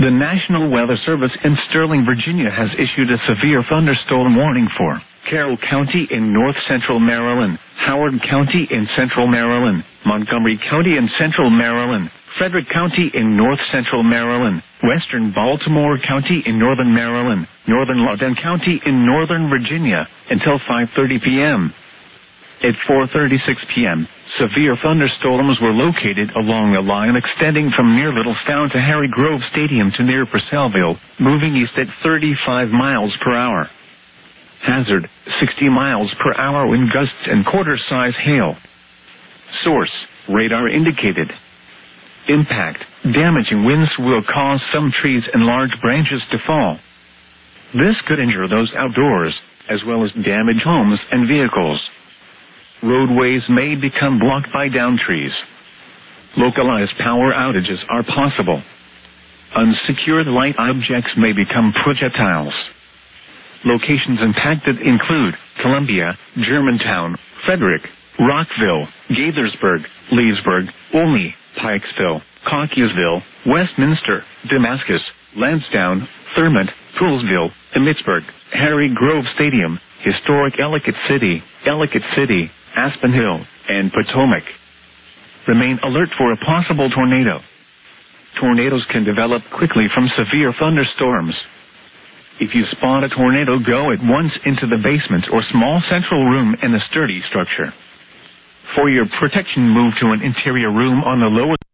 The National Weather Service in Sterling, Virginia has issued a severe thunderstorm warning for Carroll County in north-central Maryland, Howard County in central Maryland, Montgomery County in central Maryland, Frederick County in north-central Maryland, western Baltimore County in northern Maryland, northern Loudoun County in northern Virginia, until 5:30 p.m. At 4:36 p.m., severe thunderstorms were located along a line extending from near Littlestown to Harry Grove Stadium to near Purcellville, moving east at 35 miles per hour. Hazard, 60 miles per hour wind gusts and quarter-size hail. Source, radar indicated. Impact, damaging winds will cause some trees and large branches to fall. This could injure those outdoors, as well as damage homes and vehicles. Roadways may become blocked by downed trees. Localized power outages are possible. Unsecured light objects may become projectiles. Locations impacted include Columbia, Germantown, Frederick, Rockville, Gaithersburg, Leesburg, Olney, Pikesville, Cockeysville, Westminster, Damascus, Lansdowne, Thurmont, Poolesville, Emmitsburg, Harry Grove Stadium, Historic Ellicott City, Aspen Hill, and Potomac. Remain alert for a possible tornado. Tornadoes can develop quickly from severe thunderstorms. If you spot a tornado, go at once into the basement or small central room in a sturdy structure. For your protection, move to an interior room on the lower